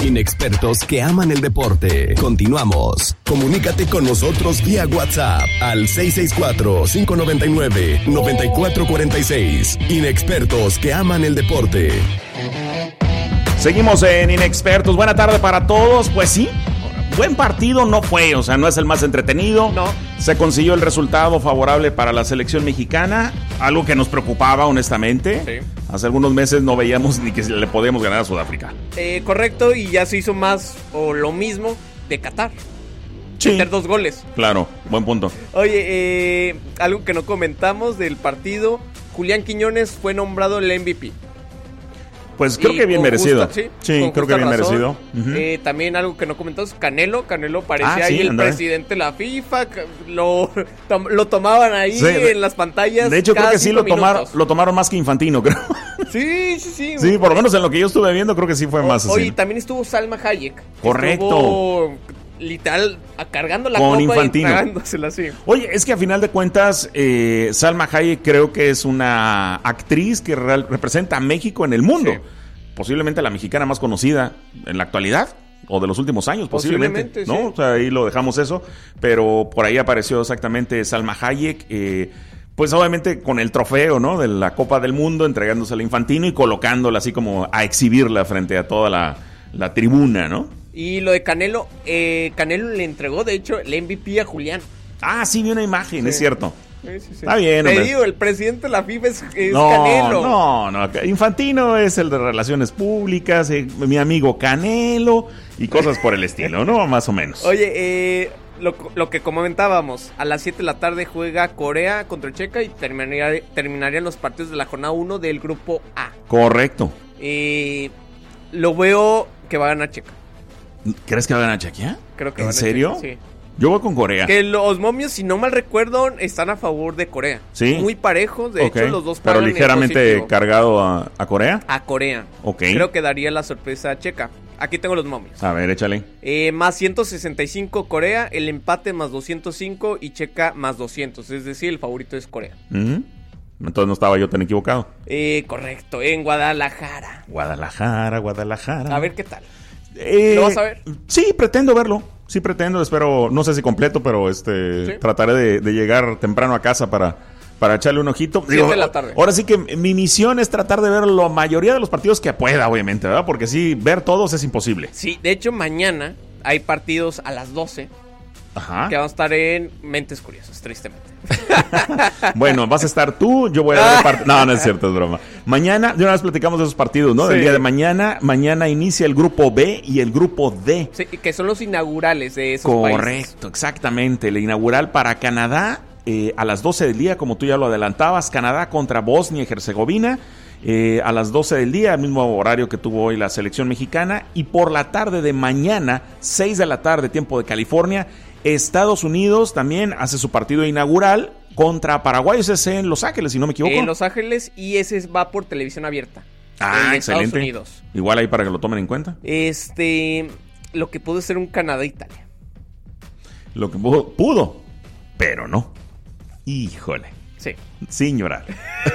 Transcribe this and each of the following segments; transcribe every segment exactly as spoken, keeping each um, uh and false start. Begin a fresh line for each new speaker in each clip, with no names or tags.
Inexpertos que aman el deporte. Continuamos. Comunícate con nosotros vía WhatsApp al seis seis cuatro, cinco nueve nueve, nueve cuatro cuatro seis. Inexpertos que aman el deporte.
Seguimos en Inexpertos. Buena tarde para todos. Pues sí, buen partido no fue, o sea, no es el más entretenido.
No.
Se consiguió el resultado favorable para la selección mexicana, algo que nos preocupaba honestamente.
Sí.
Hace algunos meses no veíamos ni que le podíamos ganar a Sudáfrica.
Eh, correcto, y ya se hizo más o lo mismo de Qatar.
Sí.
Meter dos goles.
Claro, buen punto.
Oye, eh, algo que no comentamos del partido, Julián Quiñones fue nombrado el M V P.
Pues creo
Y
que bien
con
merecido.
justa- sí,
sí,
con
creo que
justa
bien
razón.
merecido. Uh-huh.
Eh, también algo que no comentamos, Canelo. Canelo parecía
Ah, sí,
ahí el
andale.
presidente de la FIFA. ca- Lo, tom- lo tomaban ahí
Sí, de-
en las pantallas.
De hecho, creo
cada
que sí
cinco
lo tomaron,
minutos.
lo tomaron más que Infantino, creo.
Sí, sí, sí.
Sí, por lo menos en lo que yo estuve viendo, creo que sí fue
O-
más así.
Oye, también estuvo Salma Hayek.
Correcto.
Estuvo literal a- cargando la
Con
copa
Infantino.
y tragándosela así.
Oye, es que a final de cuentas, eh, Salma Hayek creo que es una actriz que real- representa a México en el mundo.
Sí.
Posiblemente la mexicana más conocida en la actualidad, o de los últimos años, posiblemente.
Posiblemente,
¿no?
sí.
O sea, ahí lo dejamos eso, pero por ahí apareció exactamente Salma Hayek, eh, pues obviamente con el trofeo, ¿no? De la Copa del Mundo, entregándosela a Infantino y colocándola así como a exhibirla frente a toda la, la tribuna, ¿no?
Y lo de Canelo, eh, Canelo le entregó, de hecho, el M V P a Julián.
Ah, sí, vi una imagen,
Sí.
es cierto.
Sí, sí, sí.
Está bien,
Te
hombre.
digo, el presidente de la FIFA es, es
No,
Canelo.
no, no. Infantino es el de Relaciones Públicas, eh, mi amigo Canelo y cosas por el estilo, ¿no? Más o menos.
Oye, eh, lo, lo que comentábamos, a las siete de la tarde juega Corea contra Checa y terminaría, terminarían los partidos de la jornada uno del grupo A.
Correcto.
Eh, lo veo que va a ganar Checa.
¿Crees que va a ganar Chequia?
Creo que
¿En
va a ganar
serio?
Checa, sí.
Yo voy con Corea.
Que los momios, si no mal recuerdo, están a favor de Corea.
Sí.
Muy parejos, de
Ok.
hecho los dos
Pero
pagan en
ligeramente
positivo.
cargado a, a Corea.
A Corea.
Ok.
Creo que daría la sorpresa a Checa. Aquí tengo los momios.
A ver, échale.
Eh, más ciento sesenta y cinco Corea, el empate más doscientos cinco y Checa más doscientos. Es decir, el favorito es Corea.
Ujú. Entonces no estaba yo tan equivocado.
Eh, correcto, en Guadalajara.
Guadalajara, Guadalajara.
A ver qué tal.
Eh,
¿Lo vas a ver?
Sí, pretendo verlo. Sí, pretendo. Espero, no sé si completo, pero este
¿Sí?
trataré de, de llegar temprano a casa para, para echarle un ojito.
Siete de la tarde.
Ahora sí que mi misión es tratar de ver la mayoría de los partidos que pueda, obviamente, ¿verdad? Porque sí, ver todos es imposible.
Sí, de hecho mañana hay partidos a las doce
Ajá.
que van a estar en Mentes Curiosas, tristemente.
Bueno, vas a estar tú, yo voy a ver el partido. No, no es cierto, es broma. Mañana, de una vez platicamos de esos partidos, ¿no?
Sí.
Del día de mañana. Mañana inicia el grupo B y el grupo D.
Sí, que son los inaugurales de esos países.
Correcto, exactamente. El inaugural para Canadá eh, a las doce del día, como tú ya lo adelantabas. Canadá contra Bosnia y Herzegovina. Eh, a las doce del día, el mismo horario que tuvo hoy la selección mexicana. Y por la tarde de mañana, seis de la tarde, tiempo de California, Estados Unidos también hace su partido inaugural contra Paraguay. Ese es en Los Ángeles, si no me equivoco.
En Los Ángeles, y ese va por televisión abierta.
Ah,
en
excelente.
Estados Unidos.
Igual ahí para que lo tomen en cuenta.
Este, lo que pudo ser un Canadá-Italia.
Lo que pudo, pudo, pero no. Híjole,
Sí.
sin llorar.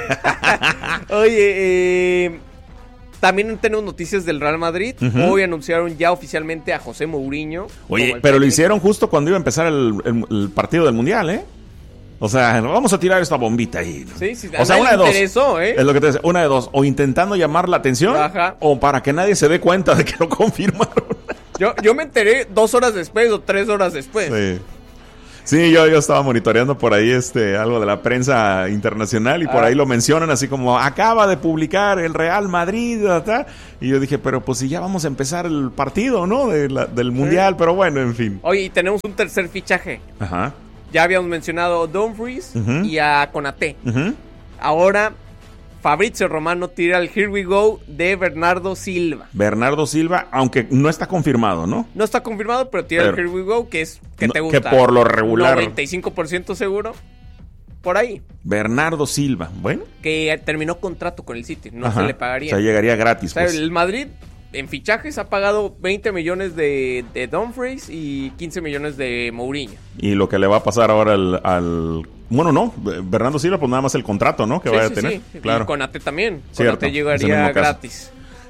Oye, eh, también tenemos noticias del Real Madrid.
Ujú.
Hoy anunciaron ya oficialmente a José Mourinho.
Oye,
como el
pero lo
técnico.
hicieron justo cuando iba a empezar el, el- el partido del Mundial, ¿eh? O sea, vamos a tirar esta bombita ahí, ¿no?
Sí, sí,
O sea,
a nadie
una de
le
dos.
interesó, ¿eh?
Es lo que te decía, una de dos. O intentando llamar la atención,
Ajá.
o para que nadie se dé cuenta de que lo confirmaron.
Yo, yo me enteré dos horas después o tres horas después.
Sí. Sí, yo, yo estaba monitoreando por ahí este algo de la prensa internacional y por
Ah.
ahí lo mencionan así como acaba de publicar el Real Madrid, ta, ta. Y yo dije, pero pues si ya vamos a empezar el partido, ¿no? De la- del Mundial, pero bueno, en fin.
Oye, y tenemos un tercer fichaje.
Ajá.
Ya habíamos mencionado a Dumfries
Ujú.
y a Konaté.
Ujú.
Ahora, Fabrizio Romano tira el Here We Go de Bernardo Silva.
Bernardo Silva, aunque no está confirmado, ¿no?
No está confirmado, pero tira
Pero-
el Here We Go, que es que
No,
te
que
gusta.
por lo regular-
noventa y cinco por ciento seguro. Por ahí.
Bernardo Silva, bueno.
Que terminó contrato con el City. No
Ajá.
se le pagaría.
O sea, llegaría gratis,
O sea,
pues.
el Madrid en fichajes ha pagado veinte millones de, de Dumfries y quince millones de Mourinho.
Y lo que le va a pasar ahora al, al... Bueno, no, Bernardo Silva, pues nada más el contrato, ¿no? Que
Sí,
vaya
sí,
a tener.
sí.
Claro.
Y Konaté también.
Cierto,
Konaté
es el
llegaría
mismo caso.
gratis.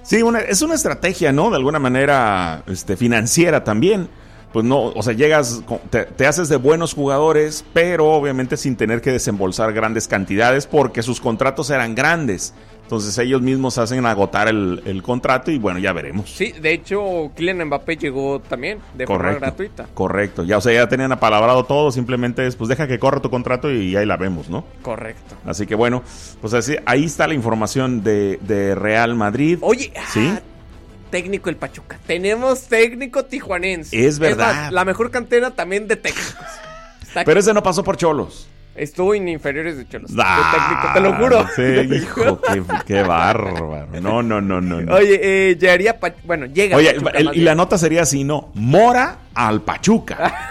Sí, una, es una estrategia, ¿no? De alguna manera este, financiera también. Pues no, o sea, llegas, te, te haces de buenos jugadores, pero obviamente sin tener que desembolsar grandes cantidades porque sus contratos eran grandes. Entonces ellos mismos hacen agotar el, el contrato y bueno, ya veremos.
Sí, de hecho, Kylian Mbappé llegó también de
correcto,
forma gratuita.
Correcto, ya, o sea, ya tenían apalabrado todo, simplemente es, pues deja que corra tu contrato y ahí la vemos, ¿no?
Correcto.
Así que bueno, pues así, ahí está la información de, de Real Madrid.
Oye,
¿sí?
Ah, técnico el Pachuca. Tenemos técnico tijuanense.
Es verdad.
Es más, la mejor cantera también de técnicos. Está
Pero ese no pasó por Cholos.
Estuvo en inferiores de Cholos.
Ah,
de técnico, te lo juro.
Sí, hijo, qué, qué bárbaro. No, no, no, no. no.
Oye, eh, llegaría Pa- bueno, llega
Oye,
Pachuca,
el,
más
y
bien.
la nota sería así, ¿no? Mora al Pachuca.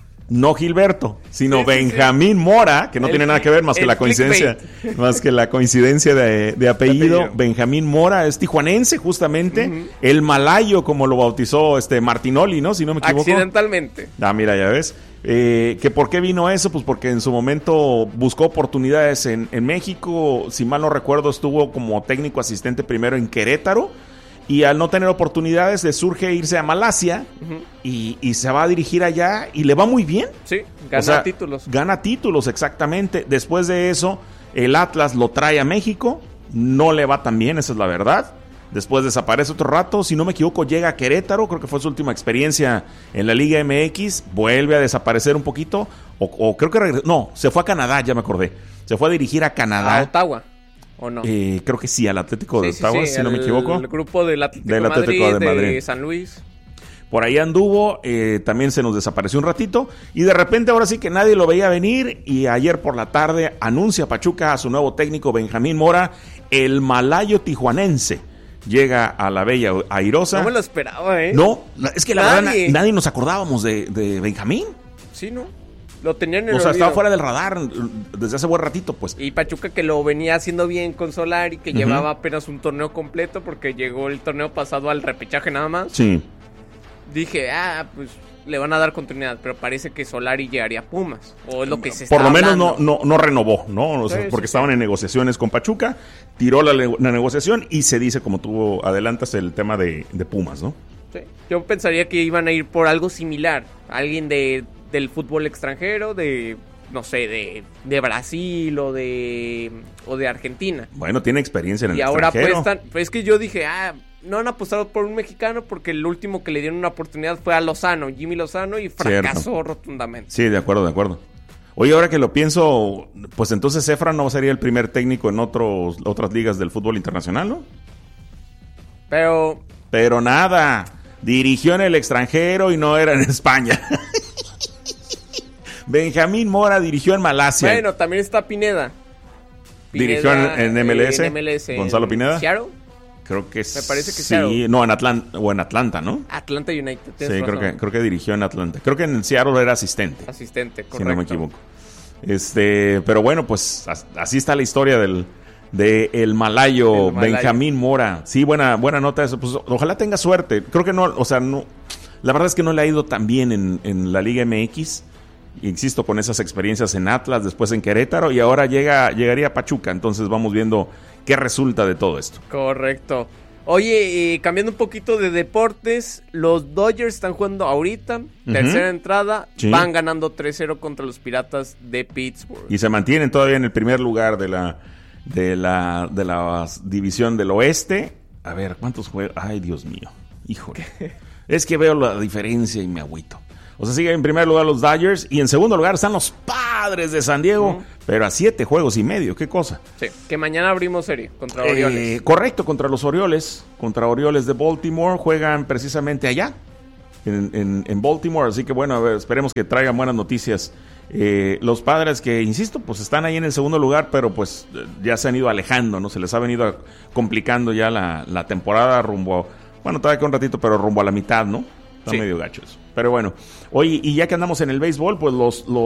No Gilberto, sino
Sí, sí,
Benjamín Mora, que no
El
tiene nada que ver más que
el
la coincidencia,
clickbait.
más que la coincidencia de, de apellido.
apellido.
Benjamín Mora es tijuanense, justamente.
Ujú.
El malayo, como lo bautizó este Martinoli, ¿no? Si no me equivoco.
Accidentalmente.
Ah, mira, ya ves. Eh, ¿que ¿Por qué vino eso? Pues porque en su momento buscó oportunidades en, en México. Si mal no recuerdo, estuvo como técnico asistente primero en Querétaro. Y al no tener oportunidades, le surge irse a Malasia.
Ujú.
y, y se va a dirigir allá y le va muy bien.
Sí, gana
O sea,
títulos.
Gana títulos, exactamente. Después de eso, el Atlas lo trae a México. No le va tan bien, esa es la verdad. Después desaparece otro rato. Si no me equivoco, llega a Querétaro. Creo que fue su última experiencia en la Liga M X. Vuelve a desaparecer un poquito. O, o creo que regresó. No, se fue a Canadá, ya me acordé. Se fue a dirigir a Canadá.
A Ottawa, ¿o no?
Eh, creo que sí, al Atlético de
Sí, sí,
Ottawa,
sí,
si no me
el-
equivoco.
El grupo del Atlético,
Del Atlético
Madrid,
de
de,
Madrid.
San Luis.
Por ahí anduvo, eh, también se nos desapareció un ratito y de repente ahora sí que nadie lo veía venir y ayer por la tarde anuncia Pachuca a su nuevo técnico Benjamín Mora, el malayo tijuanense. Llega a la bella airosa.
No me lo esperaba, ¿eh?
No, es que la
Nadie.
verdad nadie nos acordábamos de, de Benjamín.
Sí, ¿no? Lo tenían en el
O sea,
olvido.
estaba fuera del radar desde hace buen ratito, pues.
Y Pachuca que lo venía haciendo bien con Solari, que
Ujú.
llevaba apenas un torneo completo porque llegó el torneo pasado al repechaje nada más.
Sí.
Dije, ah, pues le van a dar continuidad, pero parece que Solari llegaría a Pumas, o es lo que se está
Por lo menos no,
hablando.
no, no renovó, ¿no? O sea,
Sí,
porque
sí,
estaban
sí.
en negociaciones con Pachuca, tiró la, le- la negociación y se dice, como tú adelantas, el tema de, de Pumas, ¿no?
Sí. Yo pensaría que iban a ir por algo similar, alguien de del fútbol extranjero, de no sé, de, de Brasil o de o de Argentina.
Bueno, tiene experiencia en el
Y ahora
extranjero.
apuestan, pues es que yo dije, ah, no han apostado por un mexicano porque el último que le dieron una oportunidad fue a Lozano, Jimmy Lozano, y fracasó
Cierto.
rotundamente.
Sí, de acuerdo, de acuerdo. Oye, ahora que lo pienso, pues entonces Efra no sería el primer técnico en otros, otras ligas del fútbol internacional, ¿no?
Pero
Pero nada, dirigió en el extranjero y no era en España. Benjamín Mora dirigió en Malasia.
bueno, también está Pineda.
¿Dirigió en- en M L S?
en M L S,
Gonzalo
en
Pineda.
Seattle,
Creo que
Me parece que
sí.
Seattle.
No, en Atlanta, o en Atlanta, ¿no?
Atlanta United.
Sí,
tienes
creo
razón.
que, creo que dirigió en Atlanta. Creo que en Seattle era asistente.
Asistente, correcto.
Si no me equivoco. Este, pero bueno, pues as- así está la historia del de el malayo,
El malayo.
Benjamín Mora. Sí, buena buena nota eso. Pues ojalá tenga suerte. Creo que no, o sea, no. La verdad es que no le ha ido tan bien en, en la Liga M X. Insisto, con esas experiencias en Atlas, después en Querétaro y ahora llega llegaría a Pachuca. Entonces vamos viendo qué resulta de todo esto.
Correcto. Oye, eh, cambiando un poquito de deportes, los Dodgers están jugando ahorita,
Ujú.
tercera entrada,
Sí.
van ganando tres cero contra los Piratas de Pittsburgh.
Y se mantienen todavía en el primer lugar de la de la de la división del oeste. A ver, ¿cuántos juegos? Ay, Dios mío. Híjole. Es que veo la diferencia y me agüito. O sea, siguen en primer lugar los Dodgers y en segundo lugar están los Padres de San Diego,
Ujú.
pero a siete juegos y medio. ¿Qué cosa?
Sí, que mañana abrimos serie contra
Eh,
Orioles.
correcto, contra los Orioles. Contra Orioles de Baltimore. Juegan precisamente allá, en, en- en Baltimore. Así que bueno, a ver, esperemos que traigan buenas noticias. Eh, los Padres que, insisto, pues están ahí en el segundo lugar, pero pues eh, ya se han ido alejando, ¿no? Se les ha venido a- complicando ya la, la temporada rumbo a, bueno, todavía queda un ratito, pero rumbo a la mitad, ¿no? Está
Sí.
medio gacho eso. Pero bueno, oye, y ya que andamos en el béisbol, pues los... los